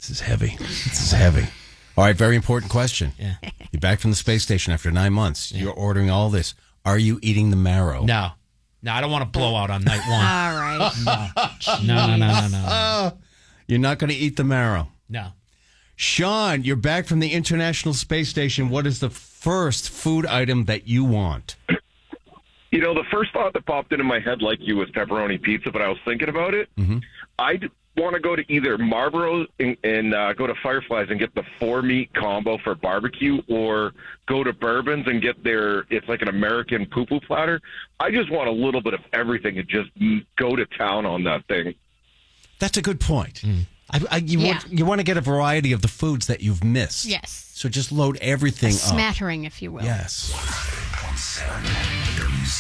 This is heavy. All right, very important question. Yeah. You're back from the space station after 9 months. You're ordering all this. Are you eating the marrow? No, I don't want to blow out on night one. All right. No. You're not going to eat the marrow. No. Sean, you're back from the International Space Station. What is the first food item that you want? You know, the first thought that popped into my head, like you, was pepperoni pizza, but I was thinking about it. Mm-hmm. I'd want to go to either Marlboro's and go to Fireflies and get the 4-meat combo for barbecue, or go to Bourbon's and get it's like an American poo-poo platter. I just want a little bit of everything and just go to town on that thing. That's a good point. Yeah. You want to get a variety of the foods that you've missed. Yes. So just load everything A up. smattering, if you will. Yes.